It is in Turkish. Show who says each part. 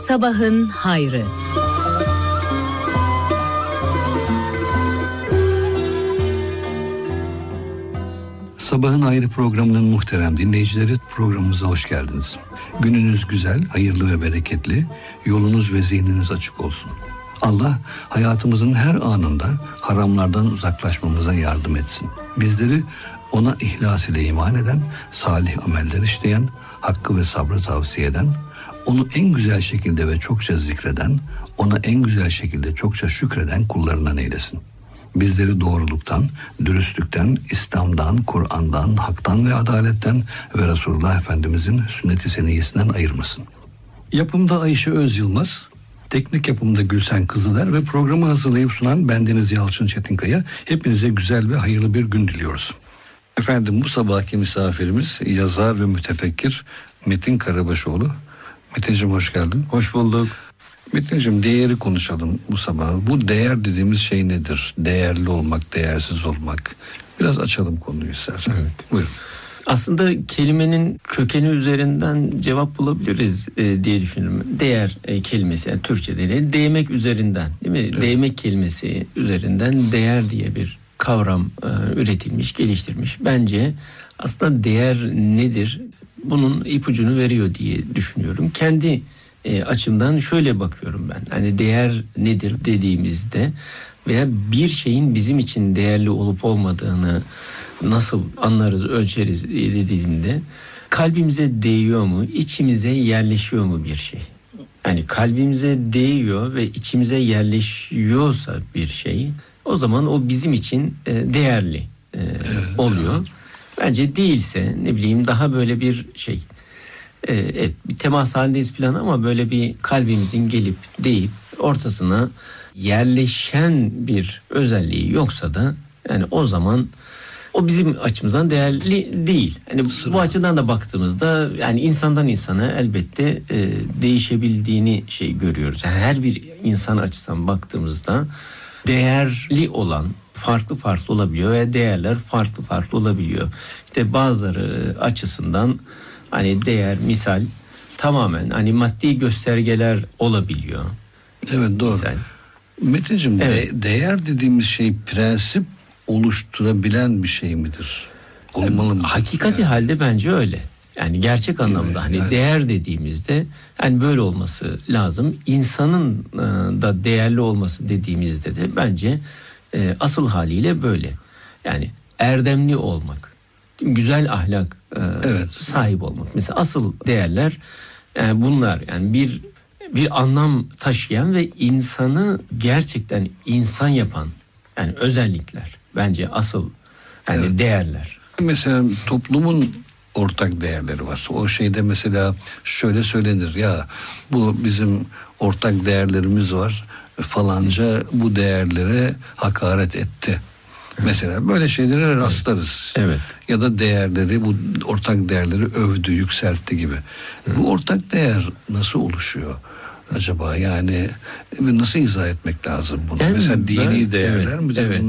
Speaker 1: Sabahın hayrı.
Speaker 2: Sabahın Hayrı programının muhterem dinleyicileri, programımıza hoş geldiniz. Gününüz güzel, hayırlı ve bereketli, yolunuz ve zihniniz açık olsun. Allah hayatımızın her anında haramlardan uzaklaşmamıza yardım etsin. Bizleri ona ihlas ile iman eden, salih ameller işleyen, hakkı ve sabrı tavsiye eden, onu en güzel şekilde ve çokça zikreden, ona en güzel şekilde çokça şükreden kullarından eylesin. Bizleri doğruluktan, dürüstlükten, İslam'dan, Kur'an'dan, haktan ve adaletten ve Resulullah Efendimizin sünnet-i seniyyesinden ayırmasın. Yapımda Ayşe Özyılmaz, teknik yapımda Gülsen Kızıler ve programı hazırlayıp sunan bendeniz Yalçın Çetinkaya. Hepinize güzel ve hayırlı bir gün diliyoruz. Efendim, bu sabahki misafirimiz yazar ve mütefekkir Metin Karabaşoğlu. Metin'cim hoş geldin.
Speaker 3: Hoş bulduk.
Speaker 2: Metin'cim, değeri konuşalım bu sabah. Bu değer dediğimiz şey nedir? Değerli olmak, değersiz olmak. Biraz açalım konuyu istersen.
Speaker 3: Evet.
Speaker 2: Buyurun.
Speaker 3: Aslında kelimenin kökeni üzerinden cevap bulabiliriz diye düşünüyorum. Değer kelimesi, yani Türkçe'de değmek üzerinden, değil mi? Evet. Değmek kelimesi üzerinden değer diye bir kavram üretilmiş, geliştirmiş. Bence aslında değer nedir? Bunun ipucunu veriyor diye düşünüyorum. Kendi açımdan şöyle bakıyorum ben. Hani değer nedir dediğimizde veya bir şeyin bizim için değerli olup olmadığını nasıl anlarız, ölçeriz dediğimde, kalbimize değiyor mu, içimize yerleşiyor mu bir şey? Yani kalbimize değiyor ve içimize yerleşiyorsa bir şey, o zaman o bizim için değerli oluyor. Bence değilse, ne bileyim, daha böyle bir şey, evet, bir temas halindeyiz falan ama böyle bir kalbimizin gelip değip ortasına yerleşen bir özelliği yoksa da, yani o zaman o bizim açımızdan değerli değil. Yani bu açıdan da baktığımızda, yani insandan insana elbette değişebildiğini görüyoruz. Yani her bir insan açısından baktığımızda değerli olan farklı farklı olabiliyor ve değerler farklı farklı olabiliyor. İşte bazıları açısından hani değer, misal, tamamen hani maddi göstergeler olabiliyor.
Speaker 2: Evet, doğru.
Speaker 3: Misal.
Speaker 2: Metin'cim,
Speaker 3: Evet.
Speaker 2: değer dediğimiz şey prensip oluşturabilen bir şey midir? Olmalı mı?
Speaker 3: Hakikati halde bence öyle. Yani gerçek anlamda,
Speaker 2: Evet,
Speaker 3: hani
Speaker 2: yani
Speaker 3: değer dediğimizde yani böyle olması lazım. İnsanın da değerli olması dediğimizde de bence asıl haliyle böyle. Yani erdemli olmak, güzel ahlak
Speaker 2: evet,
Speaker 3: sahip olmak. Mesela asıl değerler bunlar. Yani bir anlam taşıyan ve insanı gerçekten insan yapan yani özellikler. Bence asıl yani
Speaker 2: evet,
Speaker 3: değerler.
Speaker 2: Mesela toplumun ortak değerleri var. O şeyde mesela şöyle söylenir: ya bu bizim ortak değerlerimiz var, falanca bu değerlere hakaret etti. Mesela böyle şeylere rastlarız.
Speaker 3: Evet.
Speaker 2: Ya da değerleri, bu ortak değerleri övdü, yükseltti gibi. Bu ortak değer nasıl oluşuyor acaba? Yani nasıl izah etmek lazım bunu?
Speaker 3: Yani
Speaker 2: mesela dini değerler
Speaker 3: evet,
Speaker 2: mi?
Speaker 3: evet.